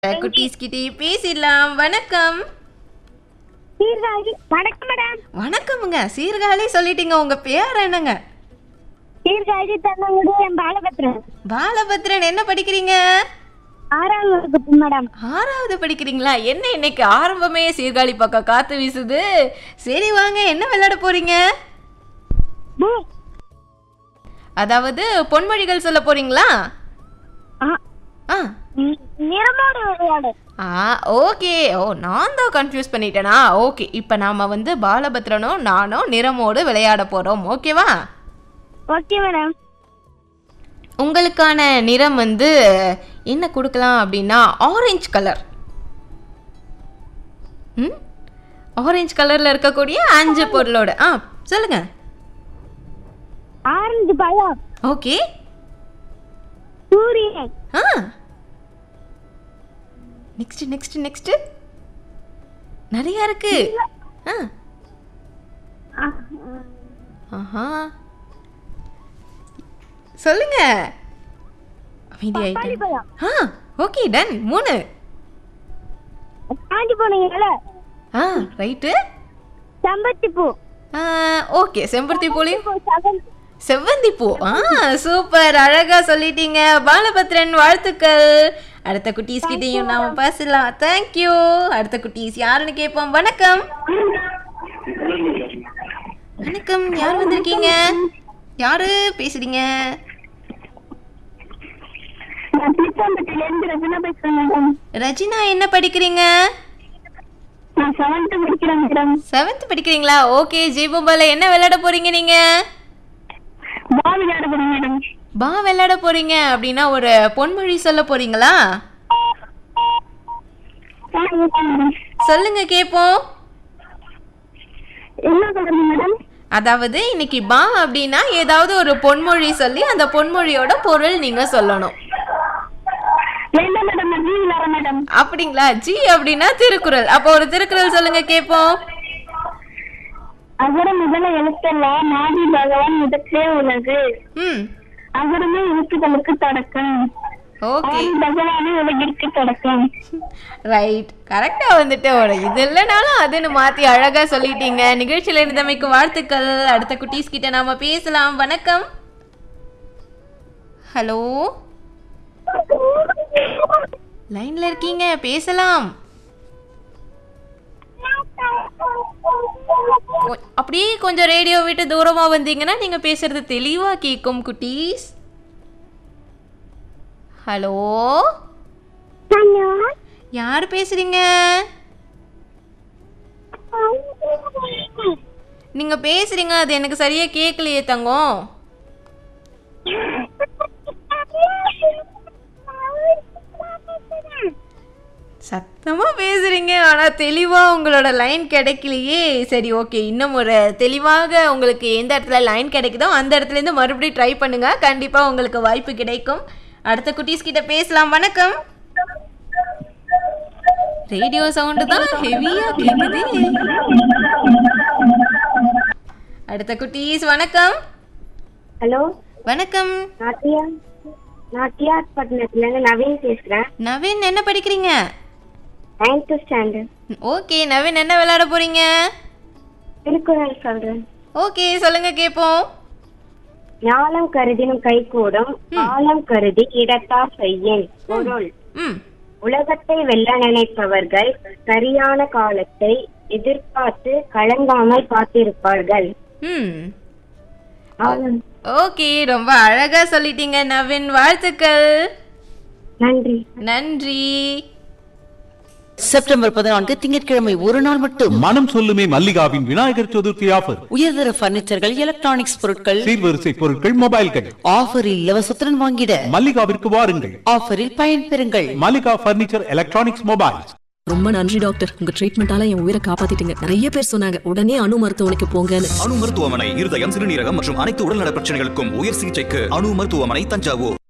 குட்டீஸ் கிட்டே பேசிடலாம். வணக்கம். சீர்காழி. வணக்கம் மேடம். வணக்கமுங்க. சீர்காழி சொல்லிட்டீங்க. உங்க பேர் என்னங்க? சீர்காழி தன்னங்குடி. என் பாலபத்ரன். பாலபத்ரன். என்ன படிக்கிறீங்க? 6வது வகுப்பு மேடம். 6வது படிக்கிறீங்களா? என்ன இன்னைக்கு ஆரம்பமே சீர்காழி பக்கம் காத்து வீசுது. சரி வாங்க, என்ன விளையாட போறீங்க? அதாவது பொன்மொழிகள் சொல்ல போறீங்களா? நிறமோடு விளையாடு. ஓகே. நான் தான் கன்ஃபியூஸ் பண்ணிட்டேனா? ஓகே, இப்போ நாம பாலபத்ரனும் நானும் நிறமோடு விளையாட போறோம். ஓகேவா? Okay madam. உங்களுக்கான நிறம் என்ன கொடுக்கலாம் அப்படின்னா ஆரஞ்சு கலர். ஆரஞ்சு கலர்ல இருக்கக்கூடிய 5 பொருளோட சொல்லுங்க. ஆரஞ்சு பழம். ஓகே. சூரியன். நெக்ஸ்ட் நிறைய இருக்கு. சொல்லுங்க. Okay, ton. 3. காஞ்சி போனீங்கல. ரைட்டு. செம்பருத்தி பூ. ஓகே, செம்பருத்தி பூலையும் செவ்வந்தி பூ. சூப்பர், அழகா சொல்லிட்டீங்க பாலபத்ரன். வாழ்த்துக்கள். அடுத்த குட்டீஸ் கிட்டையும் நாம பேசலாம். தேங்க்யூ. அடுத்த குட்டீஸ் யாருன்னு கேட்போம். வணக்கம். வணக்கம். யார் வந்திருக்கீங்க? யாரு பேசுறீங்க? ரஜினா. என்ன படிக்கிறீங்க? 7th படிக்கிறீங்களா? ஓகே. ஜெய்போபால என்ன விளையாட போறீங்க நீங்க? பா விளையாட போறீங்க அப்படின்னா ஒரு பொன்மொழி சொல்ல போறீங்களா? சொல்லுங்க கேப்போம். அதாவது இன்னைக்கு பா அப்படின்னா ஏதாவது ஒரு பொன்மொழி சொல்லி அந்த பொன்மொழியோட பொருள் நீங்க சொல்லணும். அப்படிங்களா? ஜி அப்படின்னா திருக்குறள். அப்போ ஒரு திருக்குறள் சொல்லுங்க கேப்போம். அகர முதல எழுத்தெல்லாம் நாடி பகவான் முதற்றே உலகு. அகரமே எழுத்துக்களுக்கு தொடக்கம். ஓகே. பகவானே உலகிற்கு தொடக்கம். ரைட். கரெக்டா ஒரு இது இல்லைனாலும் அதுன்னு மாத்தி அழகா சொல்லிட்டீங்க. நிகழ்ச்சியில இருந்தமைக்கு வாழ்த்துக்கள். அடுத்த குட்டீஸ் கிட்ட நாம பேசலாம். வணக்கம். ஹலோ, லைன்ல இருக்கீங்க, பேசலாம். அப்படியே கொஞ்சம் ரேடியோ விட்டு தூரமா வந்தீங்கன்னா நீங்க பேசுறது தெளிவா கேட்கும் குட்டீஸ். ஹலோ, யார் பேசுறீங்க? நீங்க பேசுறீங்க, அது எனக்கு சரியா கேட்கலையே தங்கம். சத்தமா பேசுறீங்க, ஆனா தெளிவா உங்களோட லைன் கிடைக்கலையே. சரி, ஓகே. இன்னும் ஒரு தெளிவாக உங்களுக்கு எந்த இடத்துல லைன் கிடைக்குதோ அந்த இடத்துல இருந்து மறுபடியும் ட்ரை பண்ணுங்க. கண்டிப்பா உங்களுக்கு வாய்ப்பு கிடைக்கும். அடுத்த குட்டீஸ் கிட்ட பேசலாம். வணக்கம். ரேடியோ சவுண்ட் தான் ஹெவியா கேக்குது. அடுத்த குட்டீஸ் வணக்கம். ஹலோ, வணக்கம். நான் டிஆர் பட்டணத்துல இருந்து நவீன் பேசுறேன். நவீன், என்ன படிக்கிறீங்க? 9th standard. ஓகே நவீன், என்ன விளையாட போறீங்க? திருக்குறள் சொல்றேன். ஓகே, சொல்லுங்க கேப்போம். ஞாலம் கருதினும் கைகூடும், காலம் கருதி இடத்தார் செய்யேன். பொருள்: உலகத்தை வெல்ல நினைப்பவர்கள் சரியான காலத்தை எதிர்பார்த்து கலங்காமல் காத்திருப்பார்கள். ஓகே, ரொம்ப அழகா சொல்லிட்டீங்க நவீன். வாழ்த்துக்கள். நன்றி. நன்றி. செப்டம்பர் 14 திங்கட்கிழமை ஒரு நாள் மட்டும் மனம் சொல்லுமே மல்லிகாவின் விநாயகர் சதுர்த்தி ஆஃபர். உயர்தர பர்னிச்சர்கள், எலக்ட்ரானிக்ஸ் பொருட்கள், சீர்வரிசை பொருட்கள், மொபைல்கள் ஆஃபரில் இலவசத்துடன் வாங்கிட மல்லிகாவிற்கு வாருங்கள். ஆஃபரில் பயன்பெறுங்கள். Mallika furniture, electronics, mobiles. ரொம்ப நன்றி டாக்டர், உங்க ட்ரீட்மெண்டால என் உயிரை காப்பாத்திட்டீங்க. நிறைய பேர் சொன்னாங்க உடனே அணு மருத்துவமனைக்கு போங்கன்னு. அணு மருத்துவமனை இருதயம், சிறுநீரகம் மற்றும் அனைத்து உடல்நல பிரச்சனைகளுக்கும் உயர் சிகிச்சைக்கு அணு மருத்துவமனை, தஞ்சாவூர்.